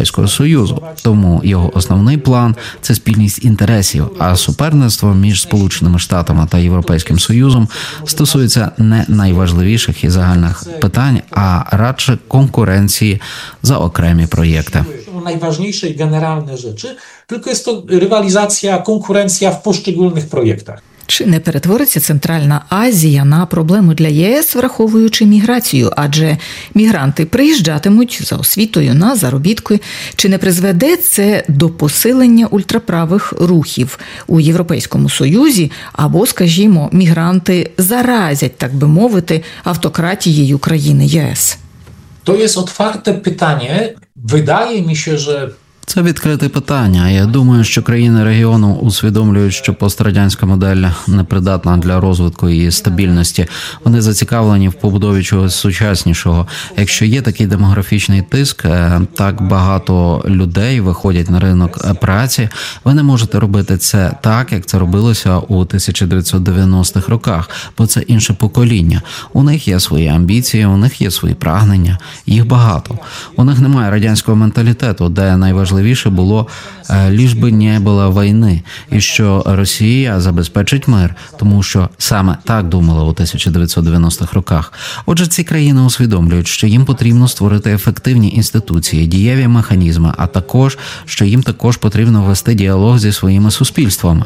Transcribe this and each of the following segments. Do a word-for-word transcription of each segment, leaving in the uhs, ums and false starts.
Європейського Союзу. Тому його основний план – це спільність інтересів, а суперництво між Сполученими Штатами та Європейським Союзом стосується не найважливіших і загальних питань, а радше конкуренції за окремі проєкти. Najważniejsze i generalne rzeczy, tylko jest to rywalizacja, konkurencja w poszczególnych projektach. Чи не перетвориться Центральна Азія на проблему для ЄС, враховуючи міграцію? Адже мігранти приїжджатимуть за освітою на заробітки. Чи не призведе це до посилення ультраправих рухів у Європейському Союзі? Або, скажімо, мігранти заразять, так би мовити, автократією країни ЄС? To jest otwarte pytanie. Wydaje mi się, że Це відкрите питання. Я думаю, що країни регіону усвідомлюють, що пострадянська модель непридатна для розвитку і стабільності. Вони зацікавлені в побудові чогось сучаснішого. Якщо є такий демографічний тиск, так багато людей виходять на ринок праці, ви не можете робити це так, як це робилося у тисяча дев'ятсот дев'яностих роках, бо це інше покоління. У них є свої амбіції, у них є свої прагнення, їх багато. У них немає радянського менталітету, де найважливіше Важливіше було, ліж би не було війни, і що Росія забезпечить мир, тому що саме так думали у тисяча дев'ятсот дев'яностих роках. Отже, ці країни усвідомлюють, що їм потрібно створити ефективні інституції, дієві механізми, а також, що їм також потрібно вести діалог зі своїми суспільствами.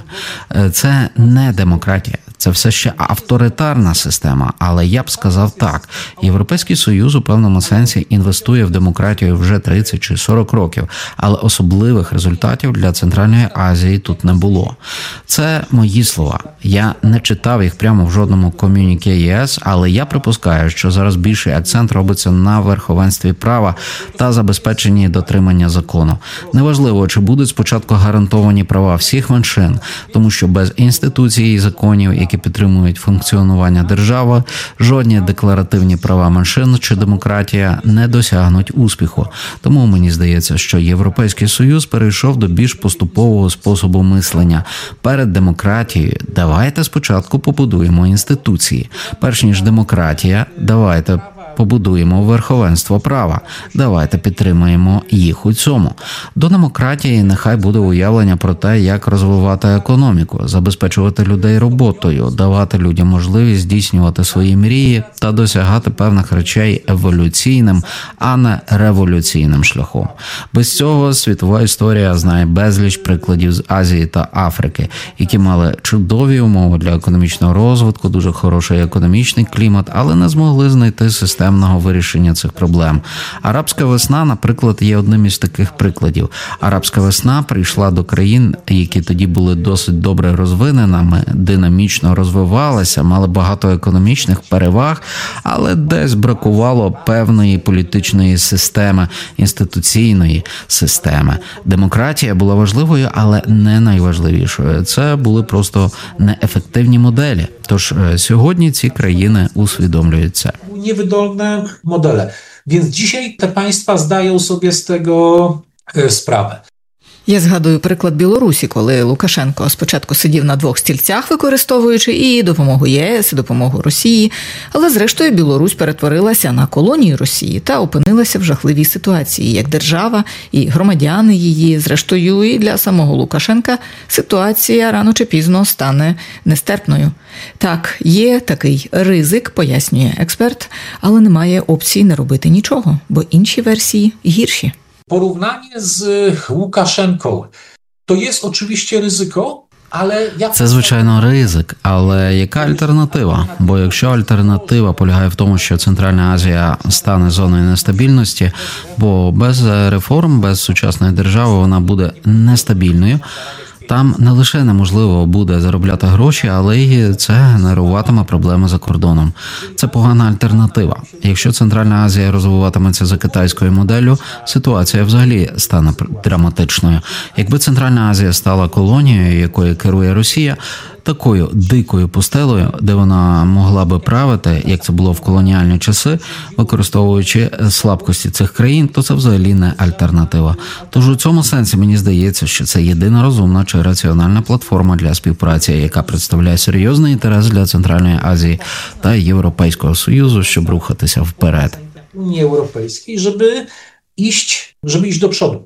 Це не демократія. Це все ще авторитарна система, але я б сказав так. Європейський Союз у певному сенсі інвестує в демократію вже тридцять чи сорок років, але особливих результатів для Центральної Азії тут не було. Це мої слова. Я не читав їх прямо в жодному ком'юніке ЄС, але я припускаю, що зараз більший акцент робиться на верховенстві права та забезпеченні дотримання закону. Неважливо, чи будуть спочатку гарантовані права всіх меншин, тому що без інституцій і законів, які підтримують функціонування держави, жодні декларативні права меншин чи демократія не досягнуть успіху. Тому мені здається, що Європейський Союз перейшов до більш поступового способу мислення. Перед демократією давайте спочатку побудуємо інституції. Перш ніж демократія, давайте побудуємо верховенство права. Давайте підтримаємо їх у цьому. До демократії нехай буде уявлення про те, як розвивати економіку, забезпечувати людей роботою, давати людям можливість здійснювати свої мрії та досягати певних речей еволюційним, а не революційним шляхом. Без цього світова історія знає безліч прикладів з Азії та Африки, які мали чудові умови для економічного розвитку, дуже хороший економічний клімат, але не змогли знайти систему вирішення цих проблем. Арабська весна, наприклад, є одним із таких прикладів. Арабська весна прийшла до країн, які тоді були досить добре розвиненими, динамічно розвивалися, мали багато економічних переваг, але десь бракувало певної політичної системи, інституційної системи. Демократія була важливою, але не найважливішою. Це були просто неефективні моделі. Tож сьогодні ці країни усвідомлюють це. Niewydolne modele. Więc dzisiaj te państwa zdają sobie z tego sprawę. Я згадую приклад Білорусі, коли Лукашенко спочатку сидів на двох стільцях, використовуючи і допомогу ЄС, і допомогу Росії, але зрештою Білорусь перетворилася на колонію Росії та опинилася в жахливій ситуації, як держава і громадяни її. Зрештою і для самого Лукашенка ситуація рано чи пізно стане нестерпною. Так, є такий ризик, пояснює експерт, але немає опції не робити нічого, бо інші версії гірші. Porównanie z Łukaszenką to jest oczywiście ryzyko, але я... Це, звичайно, ризик, але яка альтернатива? Бо якщо альтернатива полягає в тому, що Центральна Азія стане зоною нестабільності, бо без реформ, без сучасної держави вона буде нестабільною, там не лише неможливо буде заробляти гроші, але й це генеруватиме проблеми за кордоном. Це погана альтернатива. Якщо Центральна Азія розвиватиметься за китайською моделлю, ситуація взагалі стане драматичною. Якби Центральна Азія стала колонією, якою керує Росія, такою дикою пустелею, де вона могла би правити, як це було в колоніальні часи, використовуючи слабкості цих країн, то це взагалі не альтернатива. Тож у цьому сенсі мені здається, що це єдина розумна чи раціональна платформа для співпраці, яка представляє серйозний інтерес для Центральної Азії та Європейського Союзу, щоб рухатися вперед. Unii Europejskiej, żeby iść, żeby iść do przodu.